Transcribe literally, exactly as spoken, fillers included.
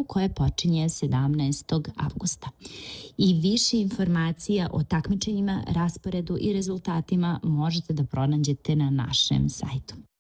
turneju koje počinje sedamnaestog avgusta. I više informacija o takmičenjima, rasporedu i rezultatima možete da pronađete na našem sajtu.